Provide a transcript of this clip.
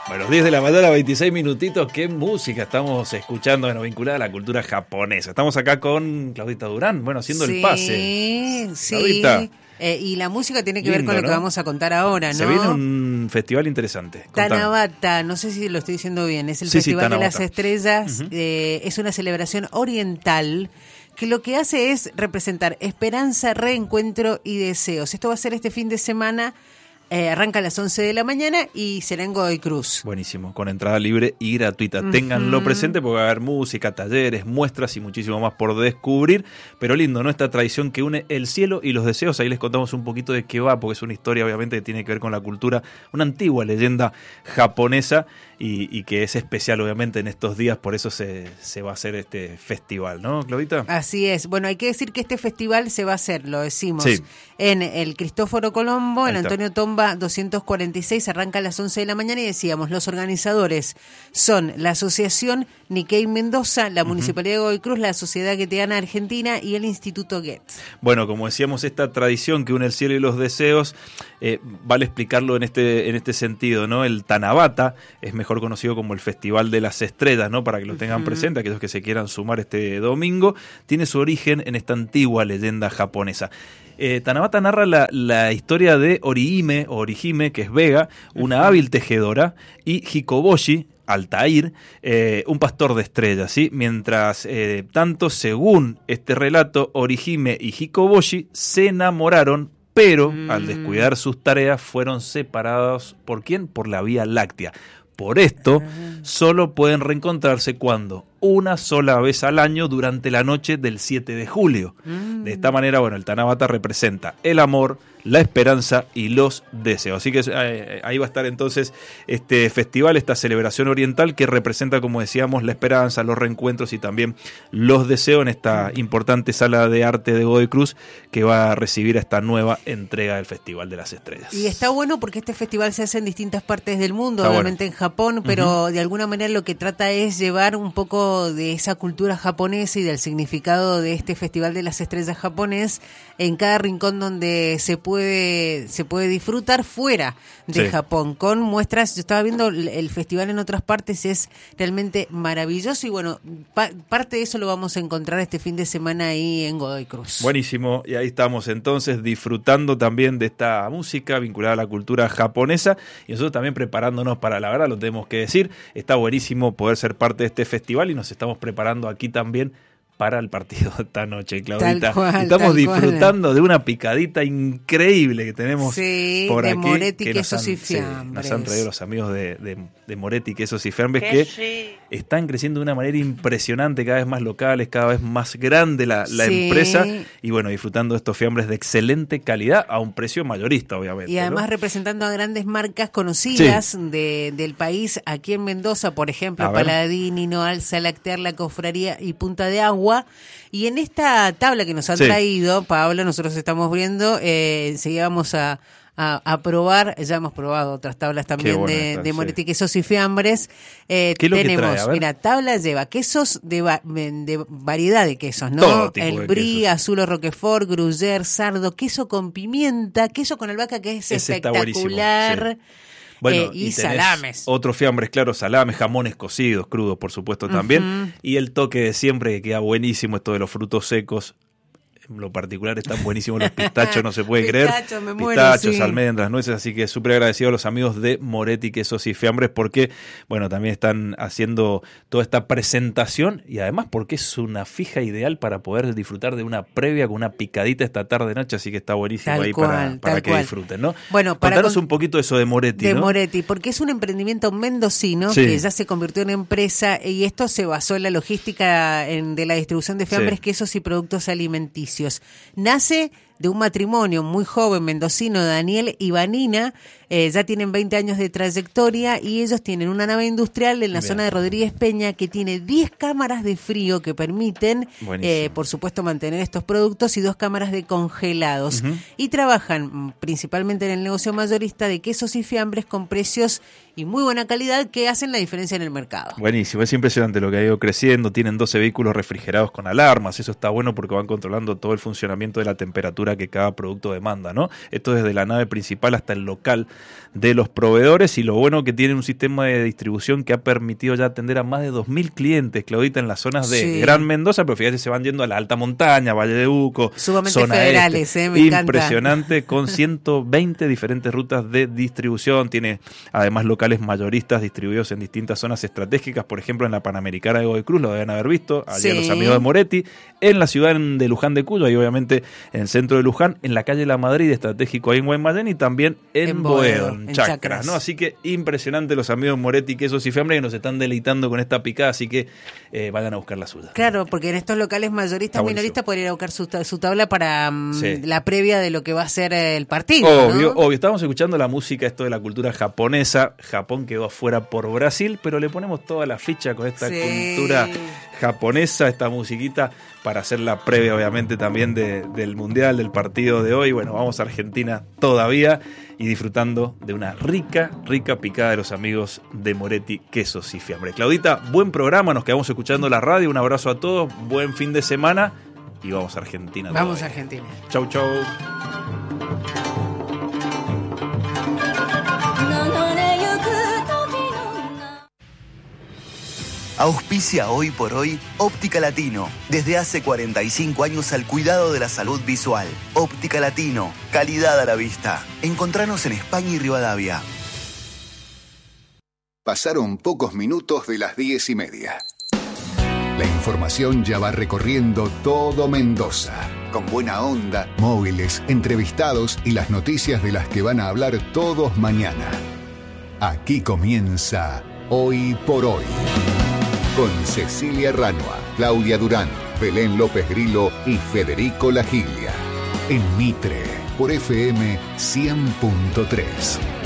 Bueno, 10 de la mañana, 26 minutitos. ¿Qué música estamos escuchando? Bueno, vinculada a la cultura japonesa. Estamos acá con Claudita Durán, bueno, haciendo el pase. Sí. Claudita. Y la música tiene que ver con lo que vamos a contar ahora, ¿no? Se viene un festival interesante. Tanabata, no sé si lo estoy diciendo bien, es el Festival de las Estrellas. Uh-huh. Es una celebración oriental que lo que hace es representar esperanza, reencuentro y deseos. Esto va a ser este fin de semana. Arranca a las 11 de la mañana y será en Godoy Cruz. Buenísimo, con entrada libre y gratuita. Uh-huh. Ténganlo presente porque va a haber música, talleres, muestras y muchísimo más por descubrir. Pero lindo, ¿no? Esta tradición que une el cielo y los deseos. Ahí les contamos un poquito de qué va, porque es una historia obviamente que tiene que ver con la cultura, una antigua leyenda japonesa y que es especial obviamente en estos días. Por eso se va a hacer este festival, ¿no, Claudita? Así es. Bueno, hay que decir que este festival se va a hacer, lo decimos, en el Cristóforo Colombo, en Antonio Tomba 246, arranca a las 11 de la mañana y decíamos, los organizadores son la Asociación Nikkei Mendoza, la Municipalidad de Godoy Cruz, la Sociedad Goetheana Argentina y el Instituto Goethe. Bueno, como decíamos, esta tradición que une el cielo y los deseos, vale explicarlo en este sentido, ¿no? El Tanabata es mejor conocido como el Festival de las Estrellas, ¿no? Para que lo tengan presente, aquellos que se quieran sumar este domingo, tiene su origen en esta antigua leyenda japonesa. Tanabata narra la historia de Orihime, que es Vega, una hábil tejedora, y Hikoboshi, Altair, un pastor de estrellas, ¿sí? Mientras tanto, según este relato, Orihime y Hikoboshi se enamoraron, pero al descuidar sus tareas fueron separados. ¿Por quién? Por la Vía Láctea. Por esto, solo pueden reencontrarse cuando una sola vez al año durante la noche del 7 de julio. De esta manera, bueno, el Tanabata representa el amor, la esperanza y los deseos. Así que ahí va a estar entonces este festival, esta celebración oriental que representa, como decíamos, la esperanza, los reencuentros y también los deseos en esta importante sala de arte de Godoy Cruz que va a recibir esta nueva entrega del Festival de las Estrellas. Y está bueno porque este festival se hace en distintas partes del mundo, obviamente en Japón, pero de alguna manera lo que trata es llevar un poco de esa cultura japonesa y del significado de este Festival de las Estrellas japonés en cada rincón donde se puede disfrutar fuera de Japón, con muestras. Yo estaba viendo el festival en otras partes, es realmente maravilloso y bueno, parte de eso lo vamos a encontrar este fin de semana ahí en Godoy Cruz. Buenísimo, y ahí estamos entonces disfrutando también de esta música vinculada a la cultura japonesa y nosotros también preparándonos para, la verdad lo tenemos que decir, está buenísimo poder ser parte de este festival y nos estamos preparando aquí también para el partido de esta noche, Claudita. Estamos disfrutando de una picadita increíble que tenemos por aquí. Moretti, quesos y fiambres. Nos han traído los amigos de Moretti, quesos y fiambres, que están creciendo de una manera impresionante, cada vez más locales, cada vez más grande la empresa. Y bueno, disfrutando de estos fiambres de excelente calidad a un precio mayorista, obviamente. Y además representando a grandes marcas conocidas del país, aquí en Mendoza, por ejemplo, Paladini, Noal, Salactear, La Cofradía y Punta de Agua. Y en esta tabla que nos han traído, Pablo, nosotros estamos viendo, enseguida vamos a probar, ya hemos probado otras tablas también de Moretti, quesos y fiambres. Tenemos, mira, tabla lleva quesos de variedad de quesos, ¿no? Todo tipo el de brie, quesos. Azulo Roquefort, Gruyère, Sardo, queso con pimienta, queso con albahaca que es espectacular. Bueno, y salames. Otros fiambres, claro, salames, jamones cocidos, crudos, por supuesto, también. Y el toque de siempre que queda buenísimo, esto de los frutos secos. En lo particular están buenísimos los pistachos, no se puede creer. Pistachos, almendras, nueces, así que súper agradecido a los amigos de Moretti, quesos y fiambres, porque, bueno, también están haciendo toda esta presentación y además porque es una fija ideal para poder disfrutar de una previa con una picadita esta tarde-noche, así que está buenísimo para que disfruten, ¿no? Bueno, contanos un poquito eso de Moretti, de ¿no? Moretti, porque es un emprendimiento mendocino que ya se convirtió en empresa y esto se basó en la logística de la distribución de fiambres, quesos y productos alimenticios. Nace de un matrimonio muy joven mendocino, Daniel y Vanina, ya tienen 20 años de trayectoria y ellos tienen una nave industrial en la zona de Rodríguez Peña que tiene 10 cámaras de frío que permiten, por supuesto, mantener estos productos y 2 cámaras de congelados. Y trabajan principalmente en el negocio mayorista de quesos y fiambres con precios y muy buena calidad que hacen la diferencia en el mercado. Buenísimo, es impresionante lo que ha ido creciendo. Tienen 12 vehículos refrigerados con alarmas, eso está bueno porque van controlando todo el funcionamiento de la temperatura temperatura que cada producto demanda, ¿no? Esto desde la nave principal hasta el local de los proveedores, y lo bueno que tiene un sistema de distribución que ha permitido ya atender a más de 2.000 clientes, Claudita, en las zonas de Gran Mendoza, pero fíjate, se van yendo a la alta montaña, Valle de Uco, sumamente zona federales, este. Me Impresionante, encanta. con 120 diferentes rutas de distribución. Tiene además locales mayoristas distribuidos en distintas zonas estratégicas, por ejemplo en la Panamericana de Godoy Cruz, lo deben haber visto, allí los amigos de Moretti, en la ciudad de Luján de Cuyo, y obviamente en el centro de Luján, en la calle La Madrid, estratégico ahí en Guaymallén, y también en Boedo, en Chacras, ¿no? Así que impresionante los amigos Moretti, Quesos y Fiambres, que nos están deleitando con esta picada, así que vayan a buscar la suya. Claro, porque en estos locales mayoristas, minoristas, podrían ir a buscar su tabla para la previa de lo que va a ser el partido. Obvio, ¿no? obvio. Estábamos escuchando la música, esto de la cultura japonesa. Japón quedó afuera por Brasil, pero le ponemos toda la ficha con esta cultura japonesa, esta musiquita, para hacer la previa, obviamente, también del Mundial, del partido de hoy. Bueno, vamos a Argentina todavía y disfrutando de una rica picada de los amigos de Moretti, Quesos y Fiambres. Claudita, buen programa, nos quedamos escuchando la radio. Un abrazo a todos, buen fin de semana y vamos a Argentina. Vamos todavía. a Argentina. Chau, chau. Auspicia hoy por hoy Óptica Latino. Desde hace 45 años al cuidado de la salud visual. Óptica Latino, calidad a la vista. Encontranos en España y Rivadavia. Pasaron pocos minutos de las 10:30. La información ya va recorriendo todo Mendoza. Con buena onda, móviles, entrevistados y las noticias de las que van a hablar todos mañana. Aquí comienza Hoy por Hoy. Con Cecilia Ranua, Claudia Durán, Belén López Grillo y Federico Lagiglia. En Mitre, por FM 100.3.